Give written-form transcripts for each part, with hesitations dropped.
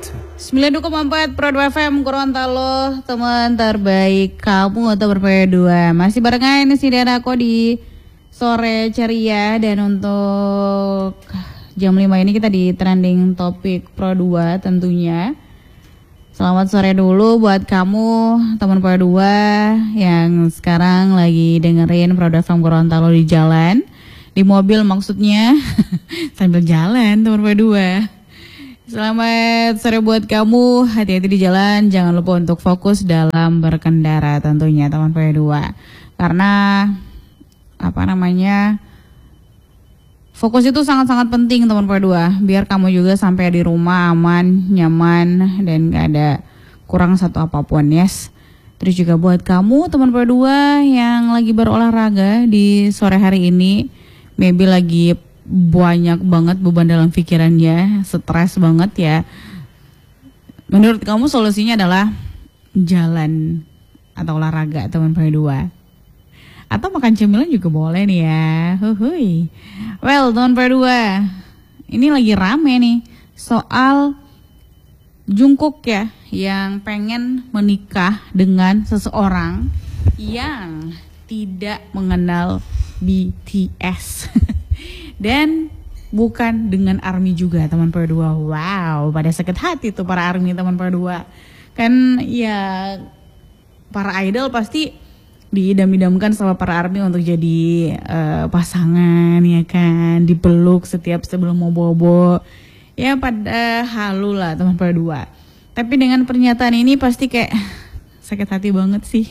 92,4 Pro 2 FM Gorontalo, teman terbaik kamu atau berpaya 2. Masih barengan si dan aku di sore ceria. Dan untuk jam 5 ini kita di trending topik Pro 2 tentunya. Selamat sore dulu buat kamu teman Pro 2 yang sekarang lagi dengerin Pro 2 FM Gorontalo di jalan, di mobil maksudnya. Sambil jalan teman Pro 2. Selamat sore buat kamu, hati-hati di jalan, jangan lupa untuk fokus dalam berkendara tentunya teman P2. Karena fokus itu sangat-sangat penting teman P2, biar kamu juga sampai di rumah aman, nyaman, dan gak ada kurang satu apapun, yes. Terus juga buat kamu teman P2 yang lagi berolahraga di sore hari ini, maybe lagi banyak banget beban dalam pikirannya, stres banget ya. Menurut kamu solusinya adalah jalan atau olahraga teman P2, atau makan cemilan juga boleh nih ya. Huhuy. Well teman P2, ini lagi rame nih soal Jungkook ya, yang pengen menikah dengan seseorang yang tidak mengenal BTS. Dan bukan dengan ARMY juga teman P2. Wow, pada sakit hati tuh para ARMY teman P2. Kan ya para idol pasti diidam-idamkan sama para ARMY untuk jadi pasangan ya kan, dipeluk setiap sebelum mau bobo. Ya pada halu lah teman P2. Tapi dengan pernyataan ini pasti kayak sakit hati banget sih.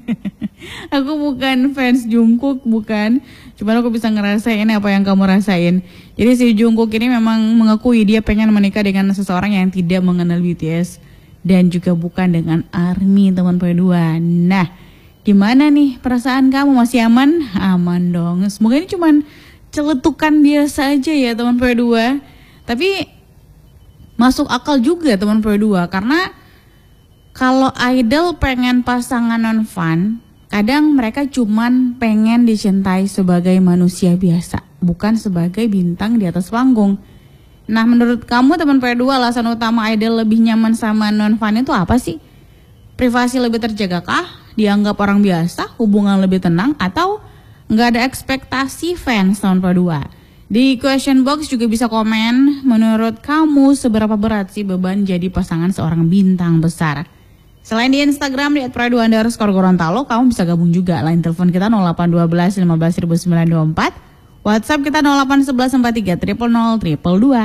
Aku bukan fans Jungkook, bukan. Cuman aku bisa ngerasain apa yang kamu rasain. Jadi si Jungkook ini memang mengakui dia pengen menikah dengan seseorang yang tidak mengenal BTS. Dan juga bukan dengan ARMY teman P2. Nah, gimana nih perasaan kamu, masih aman? Aman dong. Semoga ini cuman celetukan biasa aja ya teman P2. Tapi masuk akal juga teman P2. Karena kalau idol pengen pasangan non-fun, kadang mereka cuman pengen dicintai sebagai manusia biasa, bukan sebagai bintang di atas panggung. Nah menurut kamu teman P2, alasan utama idol lebih nyaman sama non-fun itu apa sih? Privasi lebih terjaga kah? Dianggap orang biasa? Hubungan lebih tenang? Atau nggak ada ekspektasi fans teman P2? Di question box juga bisa komen, menurut kamu seberapa berat sih beban jadi pasangan seorang bintang besar? Selain di Instagram di @pro2_Gorontalo, kamu bisa gabung juga. Line telepon kita 0812 15 924, WhatsApp kita 0811 43 000 222.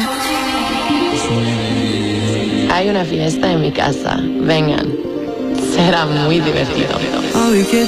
Hay una fiesta en mi casa. Vengan. Será muy divertido.